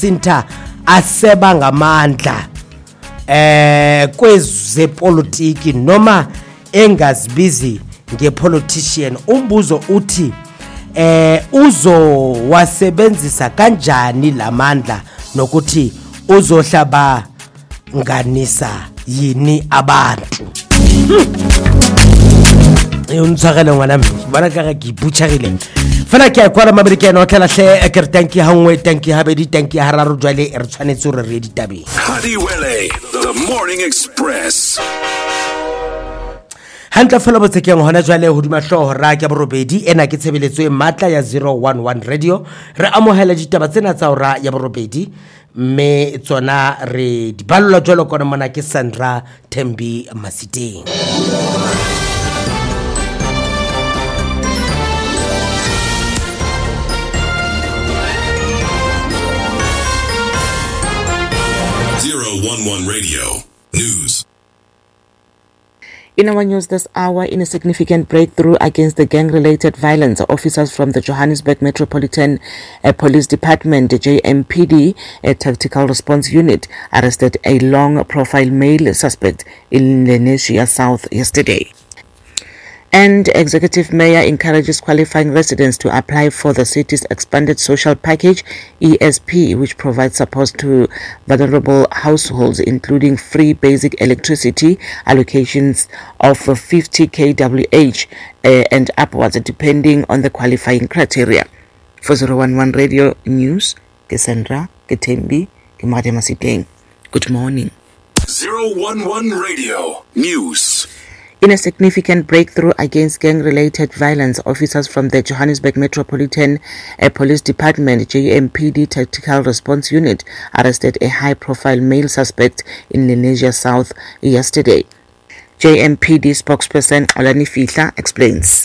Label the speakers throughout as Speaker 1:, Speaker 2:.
Speaker 1: Sinta aseba ngamandla kwezepolitiki noma engazibizi ngepolitician. Umbuzo uthi uzowasebenzisa kanjani lamandla nokuthi uzohlaba nganisa yini abantu. Untsagele ngwana bana ka gibutshagile fela ke kwa la mabereke no tla hle ke tanki hangwe tanki habedi tanki hararo jwale re tshwanetse re re ditabeng.
Speaker 2: Hadiwele, the morning express.
Speaker 1: Hantla fela botsekeng hona jwale ho duma hloho ra ke borobedi ena ke tshebeletso e matla ya 011 radio re amohela ditaba tsena tsa ora ya borobedi mme tsona re di ballwa jwalo kona mona ke Sandra Thembi Masiteng.
Speaker 2: Radio News.
Speaker 3: In our news this hour, in a significant breakthrough against the gang-related violence, officers from the Johannesburg Metropolitan Police Department, JMPD, a tactical response unit, arrested a long-profile male suspect in Lenasia South yesterday. And Executive Mayor encourages qualifying residents to apply for the city's expanded social package, ESP, which provides support to vulnerable households, including free basic electricity, allocations of 50 kWh and upwards, depending on the qualifying criteria. For 011 Radio News, Cassandra Ketembi, Kimade Masiteng. Good morning.
Speaker 2: 011 Radio News.
Speaker 3: In a significant breakthrough against gang-related violence, officers from the Johannesburg Metropolitan Police Department, JMPD Tactical Response Unit, arrested a high-profile male suspect in Lenasia South yesterday. JMPD spokesperson Olani Fihla explains.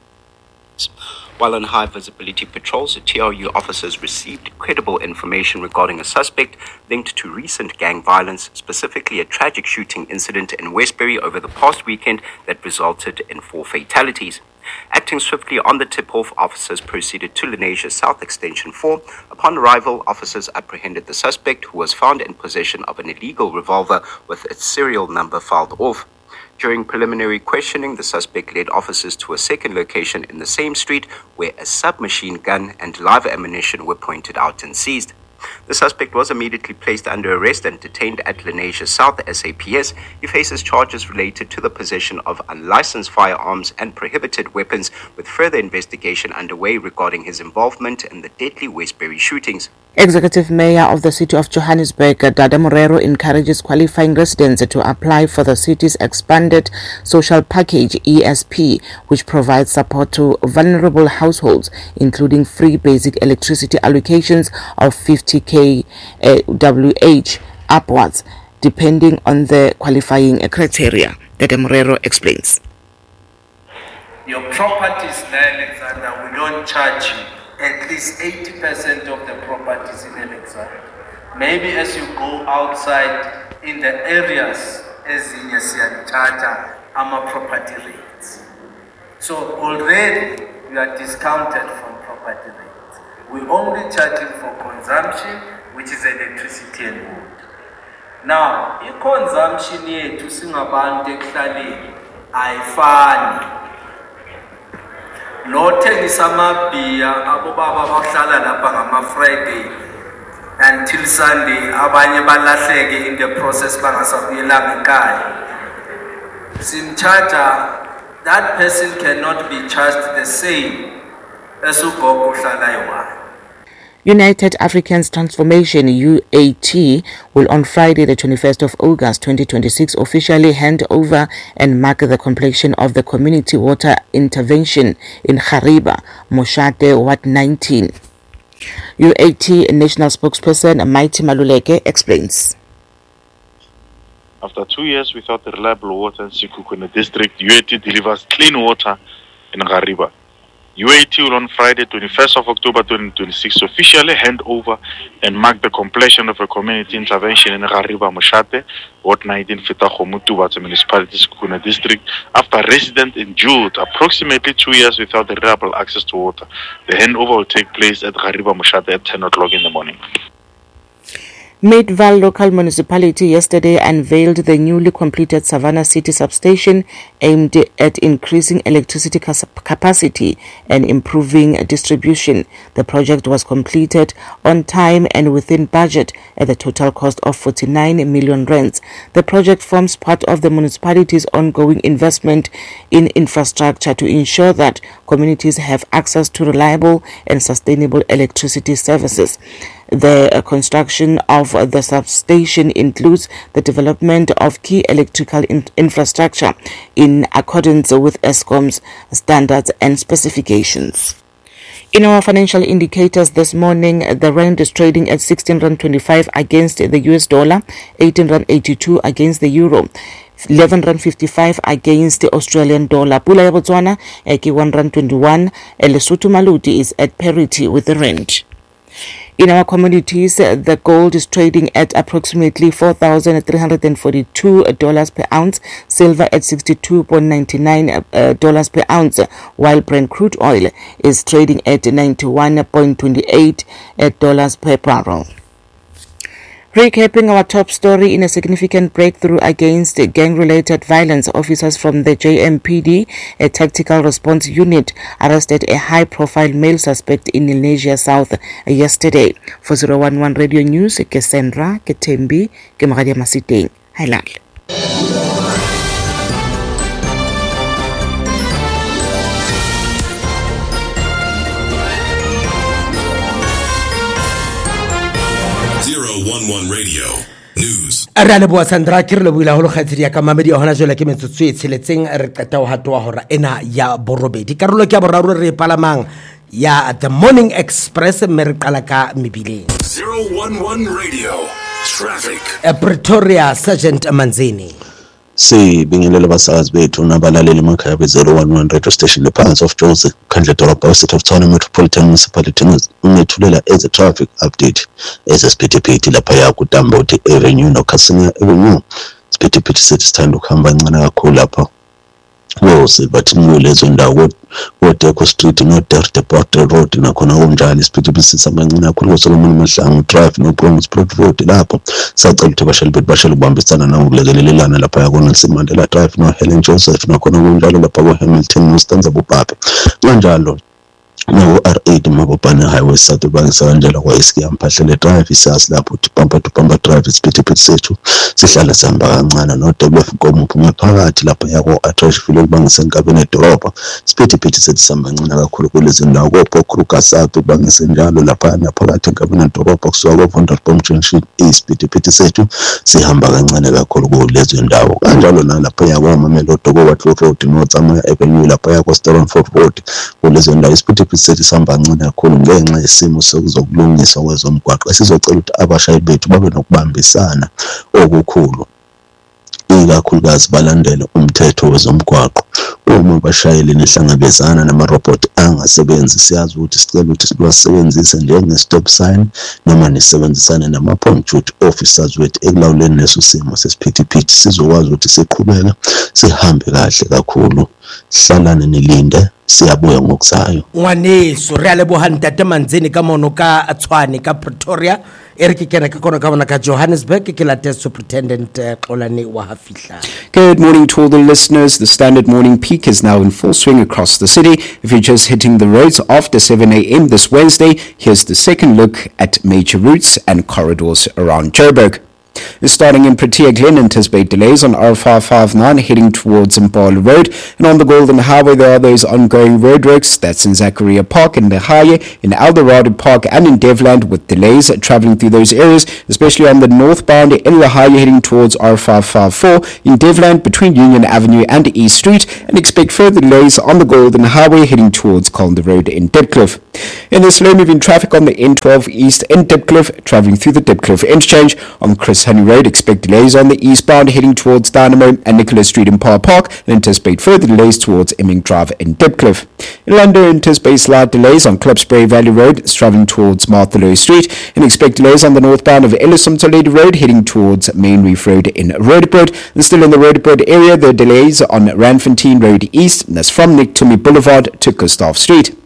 Speaker 4: While on high-visibility patrols, TRU officers received credible information regarding a suspect linked to recent gang violence, specifically a tragic shooting incident in Westbury over the past weekend that resulted in 4 fatalities. Acting swiftly on the tip-off, officers proceeded to Lenasia South Extension 4. Upon arrival, officers apprehended the suspect, who was found in possession of an illegal revolver with its serial number filed off. During preliminary questioning, the suspect led officers to a second location in the same street where a submachine gun and live ammunition were pointed out and seized. The suspect was immediately placed under arrest and detained at Lenasia South SAPS. He faces charges related to the possession of unlicensed firearms and prohibited weapons, with further investigation underway regarding his involvement in the deadly Westbury shootings.
Speaker 3: Executive Mayor of the City of Johannesburg, Dada Morero, encourages qualifying residents to apply for the city's expanded social package, ESP, which provides support to vulnerable households, including free basic electricity allocations of 50 kWh upwards, depending on the qualifying criteria. Dada Morero explains.
Speaker 5: Your properties there, Alexander, we don't charge you at least 80% of the properties in Alexander. Maybe as you go outside in the areas, as in Yesiantata, our property rates. So already you are discounted from property rates. We only charge you for consumption, which is electricity and wood. Now, i-consumption yethu singabantu ekuhlaleni ayifani. Lothengisa amabhiya abobaba abahlala lapha ngama-Friday until Sunday, abanye balahleke in the process bangasabuyelanga ekhaya. Simcharger, that person cannot be charged the same as ugogo ohlala eyi-1.
Speaker 3: United Africans Transformation, UAT, will on Friday the 21st of August 2026 officially hand over and mark the completion of the community water intervention in Kgariba, Moshate, Ward 19. UAT National Spokesperson Mighty Maluleke explains.
Speaker 6: After 2 years without reliable water in Sekhukhune district, UAT delivers clean water in Kgariba. UAT will on Friday, 21st of October 2026, officially hand over and mark the completion of a community intervention in Kgariba Moshate, Ward 19, Fetagomotse Municipality, Sekhukhune District, after residents endured approximately 2 years without reliable access to water. The handover will take place at Kgariba Moshate at 10 o'clock in the morning.
Speaker 3: Meadville Local Municipality yesterday unveiled the newly completed Savannah City substation aimed at increasing electricity capacity and improving distribution. The project was completed on time and within budget at a total cost of 49 million rands. The project forms part of the municipality's ongoing investment in infrastructure to ensure that communities have access to reliable and sustainable electricity services. The construction of the substation includes the development of key electrical infrastructure in accordance with Eskom's standards and specifications. In our financial indicators this morning, the rand is trading at 16.25 against the US dollar, 18.82 against the euro, 11.55 against the Australian dollar. Pula ya Botswana ke 1.21, and Lesotho Maluti is at parity with the rand. In our commodities, the gold is trading at approximately $4,342 per ounce, silver at $62.99 per ounce, while Brent crude oil is trading at $91.28 per barrel. Recapping our top story, in a significant breakthrough against gang-related violence, officers from the JMPD, a tactical response unit, arrested a high-profile male suspect in Lenasia South yesterday. For 011 Radio News, ke Sandra, ke Tembi, ke Magadia Masiteng. Halal.
Speaker 2: Radio News.
Speaker 1: Ra le bua Sandra ke re le buila holo khatsedi ya ka mamedi hona jole ke metsotso e tsheletseng re qeta ho hatwa hora ena ya borobedi karolo ke ya boraro re palamang ya The Morning Express me re qala ka mebileng.
Speaker 2: 011 Radio Traffic.
Speaker 1: Pretoria Sergeant Manzini.
Speaker 7: Sibingelela abasazi bethu nabalaleli emakhaya be-011 radio station le Palace of Joseph Khandle Dorobha City of Tshwane Metropolitan Municipality unethulela as a traffic update ezesiphithiphithi lapha yakudamboti Avenue noKhasinya Avenue. Siphithiphithi sethi sithanda ukuhamba kancane kakhulu lapha Silverton kulezo ndawo Wodeko Street North Road nakhona kunjani isiphithiphithi samancane kakhulu koSolomon Mahlangu Drive noPromised Road lapho sacela ukuthi bashali bethu bashali ukubambisana nangokulekelelana lapha yakoNelson Mandela Drive noHelen Joseph nakhona kunjalo lapha koHamilton noStanza Bupapa kanjalo no R8 Mabopane Highway South bangisa kanjalo kwa Iskiya Mphahlele Drive isasi lapho uthi bumper to bumper drive isiphithiphithi sethu sihlala sihamba kancane noDebef Nkomo uphume phakathi lapha yako Atrashville ukubangisa enkabeni edorobha isiphithiphithi sethu sihamba kancane kakhulu kulezi ndawo koPokruka South ubangisa njalo lapha phakathi enkabeni edorobha kusuka koVonderboom Junction isiphithiphithi sethu sihamba kancane kakhulu kulezi ndawo kanjalo nalapha yako Mamelodi koWatlow Road noTsamaya Avenue lapha yako Stellenbosch Road kulezi ndawo isiphithiphithi sethi sihamba kancane kakhulu ngenxa yesimo sokuzokulungiswa kwezomgwaqo sizocela ukuthi abashayeli bethu babe nokubambisana okukhulu ikakhulukazi balandele umthetho wezomgwaqo. Uma abashayeli nehlangabezana namarobot angasebenzi siyazi ukuthi sicela ukuthi siwasebenzise njenge-stop sign noma nisebenzisane nama-point duty officers wethu ekulawuleni leso simo sesiphithiphithi sizokwazi ukuthi siqhubeka sihambe kahle kakhulu. Hlalane nilinde siyabuya ngokuzayo.
Speaker 1: Ngwaneso re a leboha Ntate Manzini ka mono ka Tshwane ka Pretoria ke kena ka kona ka bona ka Johannesburg ke late Superintendent Xolani wa Hafihla.
Speaker 8: Good morning to all the listeners. The standard morning peak is now in full swing across the city. If you're just hitting the roads after 7 a.m. this Wednesday, here's the second look at major routes and corridors around Joburg. Starting in Protea Glen, anticipate delays on R559 heading towards Impala Road, and on the Golden Highway there are those ongoing roadworks. That's in Zachariah Park, in Lehaye, in Eldorado Park and in Devland, with delays travelling through those areas, especially on the northbound in Lehaye heading towards R554, in Devland between Union Avenue and East Street, and expect further delays on the Golden Highway heading towards Calder Road in Dipcliff. In the slow-moving traffic on the N12 East in Dipcliff, travelling through the Dipcliff interchange on Chris Honey Road, expect delays on the eastbound heading towards Dynamo and Nicholas Street in Parr Park, and anticipate further delays towards Emming Drive in Dipcliff. In London, anticipate slight delays on Klipspray Valley Road, travelling towards Martha Lowe Street, and expect delays on the northbound of Ellison Toledo Road, heading towards Main Reef Road in Roodepoort. And still in the Roodepoort area, there are delays on Randfontein Road East, and that's from Nick Tumi Boulevard to Gustav Street.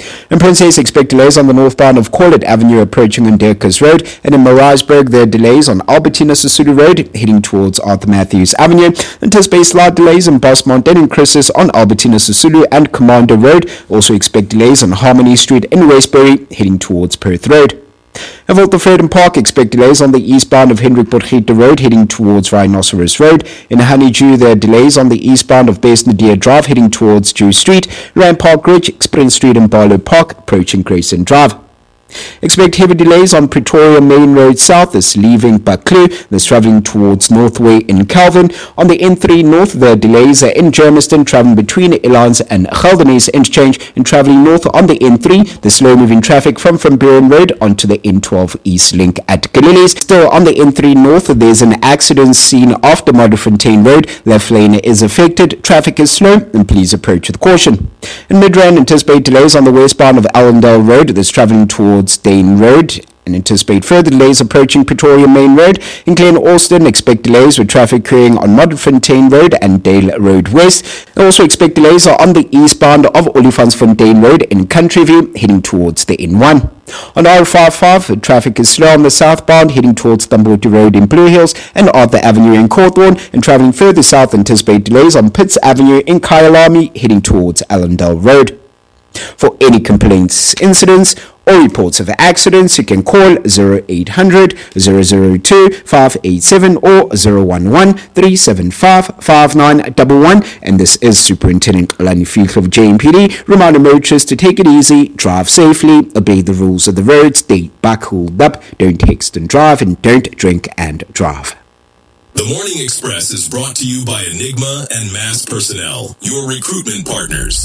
Speaker 8: In Princess, expect delays on the northbound of Corlett Avenue approaching Ndekers Road, and in Maritzburg there are delays on Albertina Sisulu Road heading towards Arthur Matthews Avenue. Anticipate slight delays in Bosmont and in Chrysis on Albertina Sisulu and Commander Road. Also expect delays on Harmony Street in Westbury heading towards Perth Road. At Walterfreden Park, expect delays on the eastbound of Hendrik Potgieter Road heading towards Rhinoceros Road. In Honeydew, there are delays on the eastbound of Besnadia Drive heading towards Jew Street, Rand Park Ridge, Express Street and Barlow Park approaching Grayson Drive. Expect heavy delays on Pretoria Main Road South as leaving Buccleuch, that's travelling towards Northway in Calvin. On the N3 North, there are delays in Germiston travelling between Elans and Geldenhuys Interchange, and travelling north on the N3, the slow-moving traffic from Buren Road onto the N12 East Link at Galilees. Still on the N3 North, there's an accident seen after Modderfontein Road. Left lane is affected. Traffic is slow, and please approach with caution. In Midrand, anticipate delays on the westbound of Allendale Road that's travelling towards Dane Road, and anticipate further delays approaching Pretoria Main Road. In Glen Austin, expect delays with traffic occurring on Modderfontein Road and Dale Road West. Also expect delays on the eastbound of Olifantsfontein Road in Countryview heading towards the N1. On R55, traffic is slow on the southbound heading towards Tamboti Road in Blue Hills and Arthur Avenue in Cawthorne, and travelling further south anticipate delays on Pitts Avenue in Kyalami heading towards Allendale Road. For any complaints, incidents or reports of accidents, you can call 0800 002 587 or 011 375 5911. And this is Superintendent Alani Field of JMPD reminding motorists to take it easy, drive safely, obey the rules of the road, stay back, hold up, don't text and drive, and don't drink and drive.
Speaker 2: The Morning Express is brought to you by Enigma and Mass Personnel, your recruitment partners.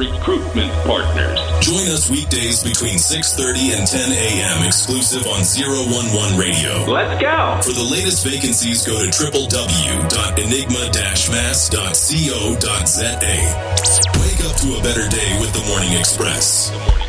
Speaker 2: Join us weekdays between 6:30 and 10 a.m. exclusive on 011 Radio.
Speaker 9: Let's go.
Speaker 2: For the latest vacancies, go to www.enigma-mass.co.za. Wake up to a better day with the Morning Express.